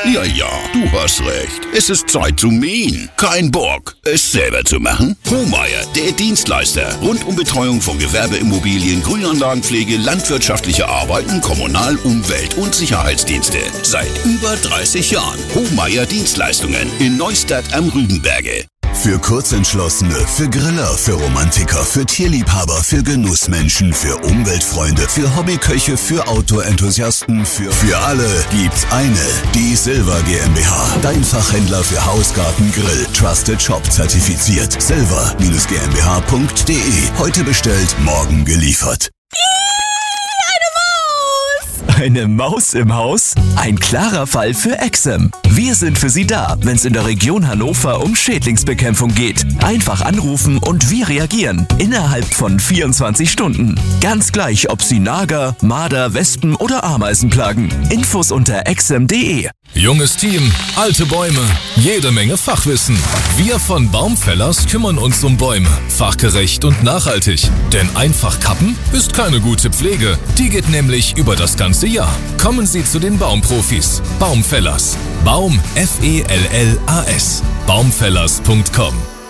Ja, du hast recht. Es ist Zeit zu mähen. Kein Bock, es selber zu machen? Hohmeier, der Dienstleister. Rund um Betreuung von Gewerbeimmobilien, Grünanlagenpflege, landwirtschaftliche Arbeiten, Kommunal-, Umwelt- und Sicherheitsdienste. Seit über 30 Jahren. Hohmeier Dienstleistungen in Neustadt am Rügenberge. Für Kurzentschlossene, für Griller, für Romantiker, für Tierliebhaber, für Genussmenschen, für Umweltfreunde, für Hobbyköche, für Outdoor-Enthusiasten, für alle gibt's eine. Die Silver GmbH. Dein Fachhändler für Haus, Garten, Grill. Trusted Shop zertifiziert. silver-gmbh.de. Heute bestellt, morgen geliefert. Eine Maus im Haus? Ein klarer Fall für Exem. Wir sind für Sie da, wenn es in der Region Hannover um Schädlingsbekämpfung geht. Einfach anrufen und wir reagieren. Innerhalb von 24 Stunden. Ganz gleich, ob Sie Nager, Marder, Wespen oder Ameisen plagen. Infos unter exem.de. Junges Team, alte Bäume, jede Menge Fachwissen. Wir von Baumfellers kümmern uns um Bäume. Fachgerecht und nachhaltig. Denn einfach kappen ist keine gute Pflege. Die geht nämlich über das ganze Jahr. Kommen Sie zu den Baumprofis. Baumfellers. Baum, F-E-L-L-A-S. Baumfellers.com.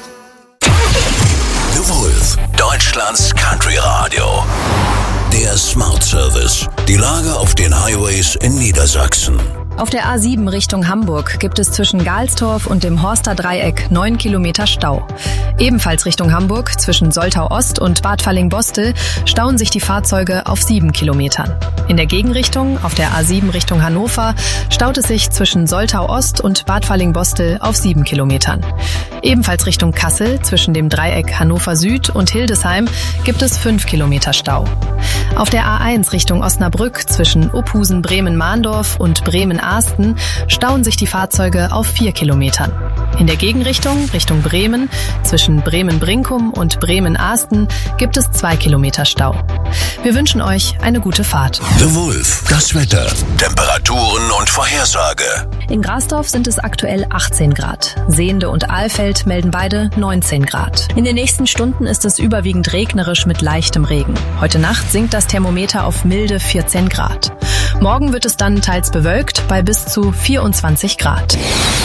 The Wolf, Deutschlands Country Radio. Der Smart Service. Die Lage auf den Highways in Niedersachsen. Auf der A7 Richtung Hamburg gibt es zwischen Galstorf und dem Horster Dreieck 9 Kilometer Stau. Ebenfalls Richtung Hamburg zwischen Soltau Ost und Bad Falling-Bostel stauen sich die Fahrzeuge auf 7 Kilometern. In der Gegenrichtung, auf der A7 Richtung Hannover, staut es sich zwischen Soltau Ost und Bad Falling-Bostel auf 7 Kilometern. Ebenfalls Richtung Kassel zwischen dem Dreieck Hannover Süd und Hildesheim gibt es 5 Kilometer Stau. Auf der A1 Richtung Osnabrück zwischen Uphusen Bremen-Mahndorf und Bremen-Ahsten stauen sich die Fahrzeuge auf 4 Kilometern. In der Gegenrichtung, Richtung Bremen, zwischen Bremen-Brinkum und Bremen-Ahsten gibt es 2 Kilometer Stau. Wir wünschen euch eine gute Fahrt. The Wolf, das Wetter, Temperaturen und Vorhersage. In Grasdorf sind es aktuell 18 Grad. Sehnde und Ahlfeld melden beide 19 Grad. In den nächsten Stunden ist es überwiegend regnerisch mit leichtem Regen. Heute Nacht sinkt das Thermometer auf milde 14 Grad. Morgen wird es dann teils bewölkt bei bis zu 24 Grad.